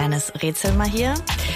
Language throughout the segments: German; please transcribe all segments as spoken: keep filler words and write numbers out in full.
kleines Rätsel mal hier.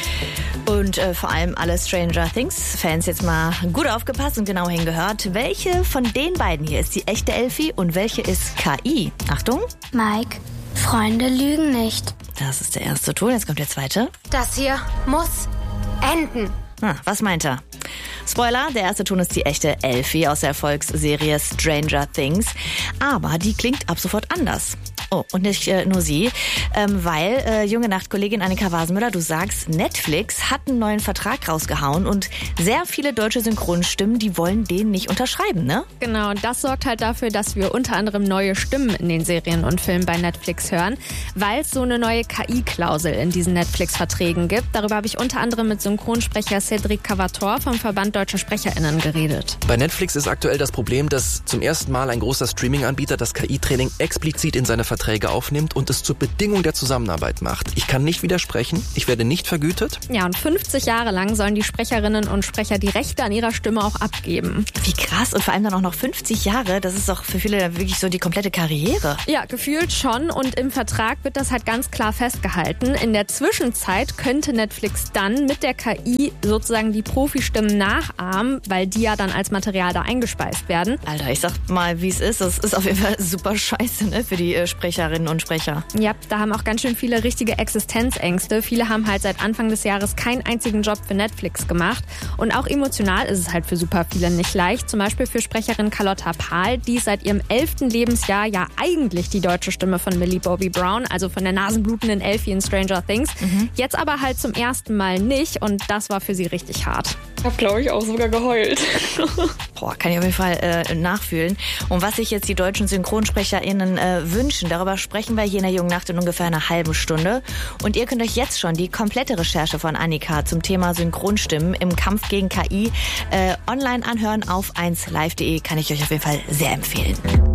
Und äh, vor allem alle Stranger Things Fans jetzt mal gut aufgepasst und genau hingehört. Welche von den beiden hier ist die echte Elfie und welche ist K I? Achtung. Mike, Freunde lügen nicht. Das ist der erste Ton, jetzt kommt der zweite. Das hier muss enden. Ah, was meint er? Spoiler, der erste Ton ist die echte Elfie aus der Erfolgsserie Stranger Things. Aber die klingt ab sofort anders. Oh, und nicht äh, nur sie, ähm, weil, äh, junge Nachtkollegin Annika Wasenmüller, du sagst, Netflix hat einen neuen Vertrag rausgehauen und sehr viele deutsche Synchronstimmen, die wollen den nicht unterschreiben, ne? Genau, und das sorgt halt dafür, dass wir unter anderem neue Stimmen in den Serien und Filmen bei Netflix hören, weil es so eine neue K I-Klausel in diesen Netflix-Verträgen gibt. Darüber habe ich unter anderem mit Synchronsprecher Cedric Cavator vom Verband Deutscher SprecherInnen geredet. Bei Netflix ist aktuell das Problem, dass zum ersten Mal ein großer Streaming-Anbieter das K I-Training explizit in seine Verträge aufnimmt und es zur Bedingung der Zusammenarbeit macht. Ich kann nicht widersprechen, ich werde nicht vergütet. Ja, und fünfzig Jahre lang sollen die Sprecherinnen und Sprecher die Rechte an ihrer Stimme auch abgeben. Wie krass, und vor allem dann auch noch fünfzig Jahre, das ist doch für viele wirklich so die komplette Karriere. Ja, gefühlt schon, und im Vertrag wird das halt ganz klar festgehalten. In der Zwischenzeit könnte Netflix dann mit der K I sozusagen die Profistimmen nachahmen, weil die ja dann als Material da eingespeist werden. Alter, ich sag mal, wie es ist, das ist auf jeden Fall super scheiße, ne, für die äh, Sprecherinnen und Sprecher. Ja, da haben auch ganz schön viele richtige Existenzängste. Viele haben halt seit Anfang des Jahres keinen einzigen Job für Netflix gemacht. Und auch emotional ist es halt für super viele nicht leicht. Zum Beispiel für Sprecherin Carlotta Pahl, die seit ihrem elften Lebensjahr ja eigentlich die deutsche Stimme von Millie Bobby Brown, also von der nasenblutenden Elfie in Stranger Things, mhm. jetzt aber halt zum ersten Mal nicht, und das war für sie richtig hart. Ich habe, glaube ich, auch sogar geheult. Boah, kann ich auf jeden Fall äh, nachfühlen. Und was sich jetzt die deutschen SynchronsprecherInnen äh, wünschen, darüber sprechen wir hier in der Jungen Nacht in ungefähr einer halben Stunde. Und ihr könnt euch jetzt schon die komplette Recherche von Annika zum Thema Synchronstimmen im Kampf gegen K I äh, online anhören auf eins live punkt de. Kann ich euch auf jeden Fall sehr empfehlen.